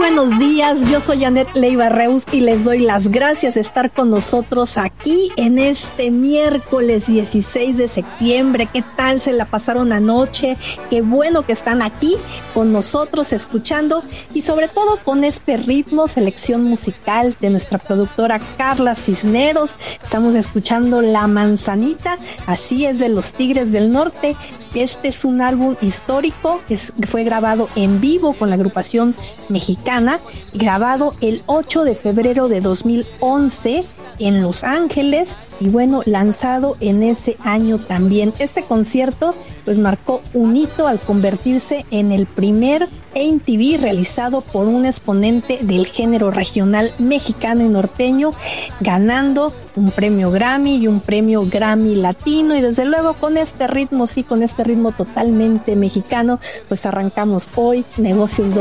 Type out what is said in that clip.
buenos días, yo soy Janet Leiva Reus y les doy las gracias de estar con nosotros aquí en este miércoles 16 de septiembre. ¿Qué tal se la pasaron anoche? Qué bueno que están aquí con nosotros escuchando y sobre todo con este ritmo, selección musical de nuestra productora Carla Cisneros. Estamos escuchando La Manzanita, así es, de los Tigres del Norte. Este es un álbum histórico que fue grabado en vivo con la agrupación mexicana, grabado el 8 de febrero de 2011 en Los Ángeles y bueno, lanzado en ese año también. Este concierto pues marcó un hito al convertirse en el primer MTV realizado por un exponente del género regional mexicano y norteño, ganando un premio Grammy y un premio Grammy Latino. Y desde luego con este ritmo, sí, con este ritmo totalmente mexicano, pues arrancamos hoy Negocios